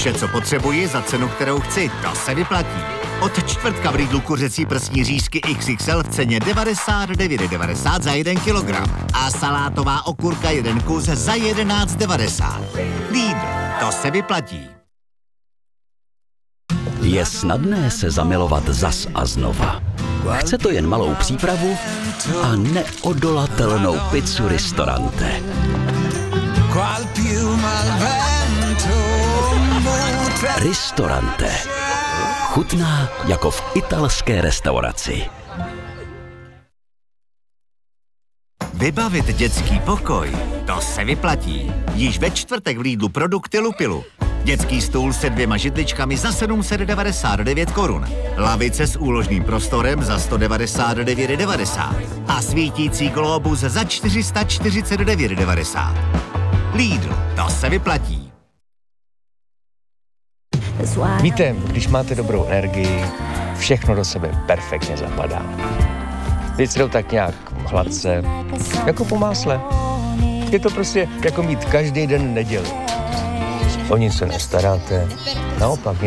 Vše, co potřebuji, za cenu, kterou chci, to se vyplatí. Od čtvrtka v Lidlu kuřecí prsní řízky XXL v ceně 99,90 za 1 kilogram. A salátová okurka 1 kus za 11,90. Lidl, to se vyplatí. Je snadné se zamilovat zas a znova. Chce to jen malou přípravu a neodolatelnou pizzu Ristorante. Ristorante. Chutná jako v italské restauraci. Vybavit dětský pokoj, to se vyplatí. Již ve čtvrtek v Lidlu produkty Lupilu. Dětský stůl se 2 židličkami za 799 korun. Lavice s úložným prostorem za 199,90. A svítící glóbus za 449,90. Lidl, to se vyplatí. Víte, když máte dobrou energii, všechno do sebe perfektně zapadá. Věci jdou tak nějak hladce, jako po másle. Je to prostě jako mít každý den neděli. O nic se nestaráte, naopak